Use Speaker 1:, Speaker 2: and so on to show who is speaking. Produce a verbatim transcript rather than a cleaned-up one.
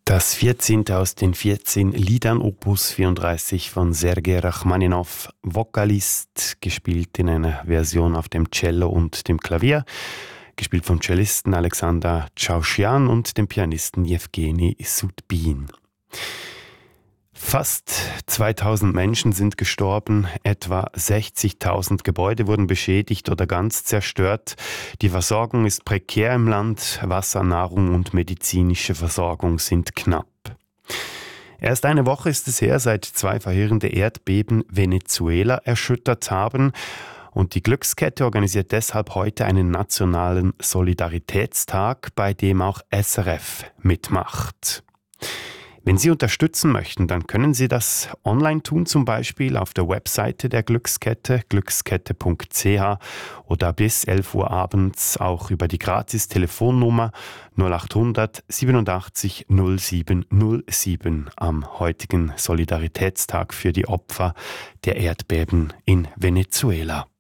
Speaker 1: Das vierzehnte aus den vierzehn Liedern Opus vierunddreißig von Sergei Rachmaninow, Vokalist, gespielt in einer Version auf dem Cello und dem Klavier, gespielt vom Cellisten Alexander Tschauschian und dem Pianisten Jewgeni Sudbin. Fast zweitausend Menschen sind gestorben, etwa sechzigtausend Gebäude wurden beschädigt oder ganz zerstört. Die Versorgung ist prekär im Land, Wasser, Nahrung und medizinische Versorgung sind knapp. Erst eine Woche ist es her, seit zwei verheerende Erdbeben Venezuela erschüttert haben. Und die Glückskette organisiert deshalb heute einen nationalen Solidaritätstag, bei dem auch S R F mitmacht. Wenn Sie unterstützen möchten, dann können Sie das online tun, zum Beispiel auf der Webseite der Glückskette, glückskette punkt c h, oder bis elf Uhr abends auch über die Gratis-Telefonnummer null achthundert siebenundachtzig null sieben null sieben am heutigen Solidaritätstag für die Opfer der Erdbeben in Venezuela.